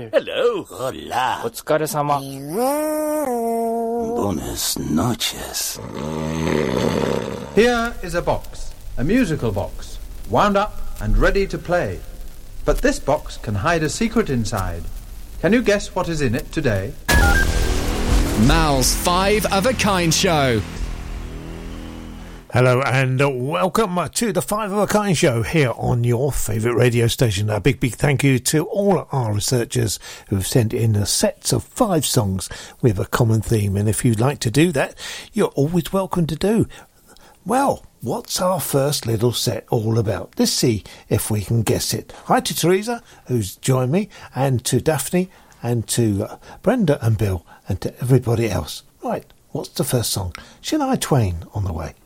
Well. Hello. Hola. お疲れ様。 Buenas noches. Here is a box, a musical box, wound up and ready to play. But this box can hide a secret inside. Can you guess what is in it today? Mal's Five of a Kind Show. Hello and welcome to the Five of a Kind Show here on your favourite radio station. A big thank you to all our researchers who have sent in sets of 5 songs with a common theme. And if you'd like to do that, you're always welcome to do. Well, what's our first little set all about? Let's see if we can guess it. Hi to Teresa, who's joined me, and to Daphne, and to Brenda and Bill, and to everybody else. Right, what's the first song? Shania Twain on the way.